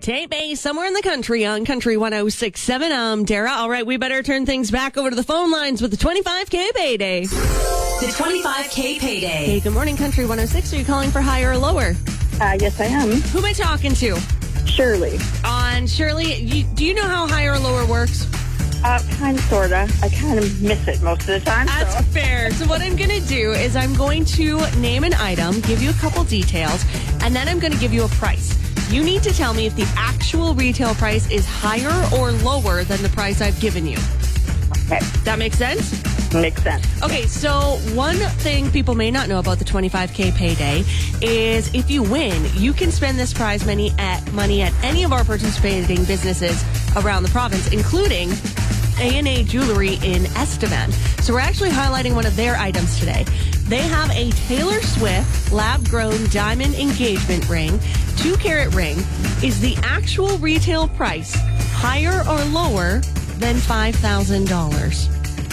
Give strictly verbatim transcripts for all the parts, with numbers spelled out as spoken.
Taipei, somewhere in the country on Country one oh six point seven. I'm Dara. All right, we better turn things back over to the phone lines with the twenty-five K payday. The twenty-five K payday. Hey, good morning, Country one oh six. Are you calling for higher or lower? Uh, yes, I am. Who am I talking to? Shirley. On Shirley, you, do you know how higher or lower works? Uh, kind of, sort of. I kind of miss it most of the time. That's so. fair. So what I'm going to do is I'm going to name an item, give you a couple details, and then I'm going to give you a price. You need to tell me if the actual retail price is higher or lower than the price I've given you. Okay. That makes sense? Makes sense. Okay, so one thing people may not know about the twenty-five K payday is if you win, you can spend this prize money at money at any of our participating businesses around the province, including A and A Jewelry in Estevan. So we're actually highlighting one of their items today. They have a Taylor Swift lab-grown diamond engagement ring, two-carat ring. Is the actual retail price higher or lower than five thousand dollars?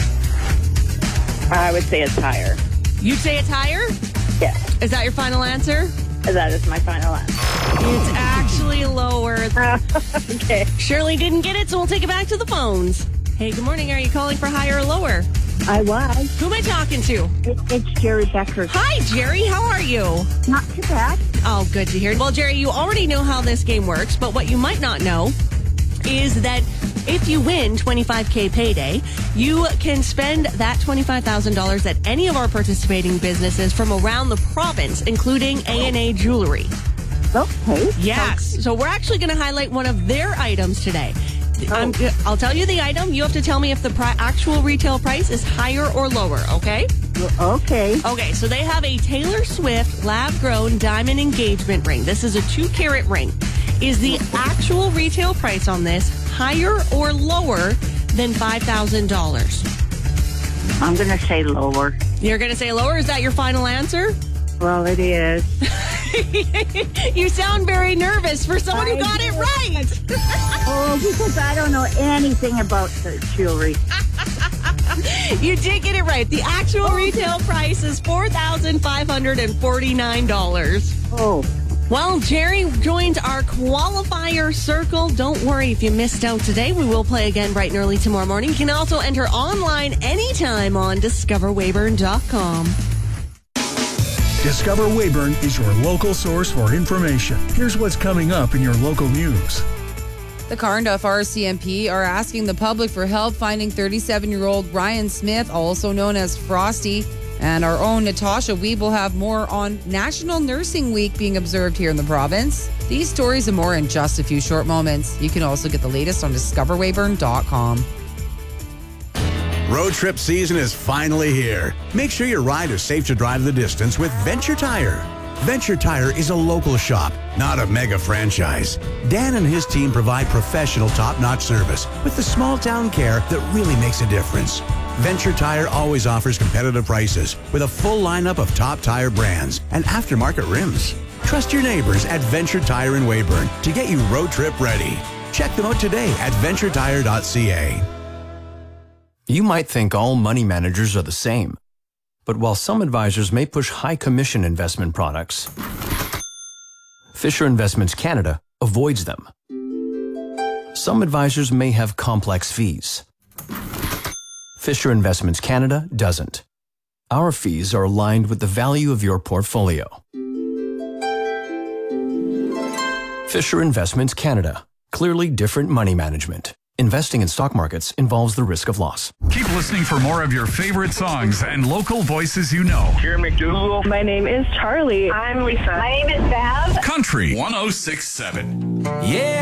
I would say it's higher. You'd say it's higher? Yes. Is that your final answer? That is my final answer. It's actually lower. Uh, okay. Shirley didn't get it, so we'll take it back to the phones. Hey, good morning. Are you calling for higher or lower? I was. Who am I talking to? It, it's Jerry Becker. Hi, Jerry. How are you? Not too bad. Oh, good to hear. Well, Jerry, you already know how this game works, but what you might not know is that if you win twenty-five K payday, you can spend that twenty-five thousand dollars at any of our participating businesses from around the province, including A and A Jewelry. Okay. Yes. So we're actually going to highlight one of their items today. I'm, I'll tell you the item. You have to tell me if the pri- actual retail price is higher or lower, okay? Okay. Okay, so they have a Taylor Swift lab-grown diamond engagement ring. This is a two-carat ring. Is the actual retail price on this higher or lower than five thousand dollars? I'm going to say lower. You're going to say lower? Is that your final answer? Well, it is. You sound very nervous for someone who I got do. it right. Oh, because I don't know anything about the jewelry. You did get it right. The actual retail price is four thousand five hundred forty-nine dollars. Oh. Well, Jerry joined our qualifier circle. Don't worry if you missed out today. We will play again bright and early tomorrow morning. You can also enter online anytime on discover weyburn dot com. Discover Weyburn is your local source for information. Here's what's coming up in your local news. The Carnduff R C M P are asking the public for help finding thirty-seven-year-old Ryan Smith, also known as Frosty. And our own Natasha Weeb will have more on National Nursing Week being observed here in the province. These stories and more in just a few short moments. You can also get the latest on discover weyburn dot com. Road trip season is finally here. Make sure your ride is safe to drive the distance with Venture Tire. Venture Tire is a local shop, not a mega franchise. Dan and his team provide professional, top-notch service with the small-town care that really makes a difference. Venture Tire always offers competitive prices with a full lineup of top tire brands and aftermarket rims. Trust your neighbors at Venture Tire in Weyburn to get you road trip ready. Check them out today at venture tire dot c a. You might think all money managers are the same. But while some advisors may push high commission investment products, Fisher Investments Canada avoids them. Some advisors may have complex fees. Fisher Investments Canada doesn't. Our fees are aligned with the value of your portfolio. Fisher Investments Canada. Clearly different money management. Investing in stock markets involves the risk of loss. Keep listening for more of your favorite songs and local voices you know. Kieran McDougal. My name is Charlie. I'm Lisa. My name is Val. Country one oh six point seven. Yeah.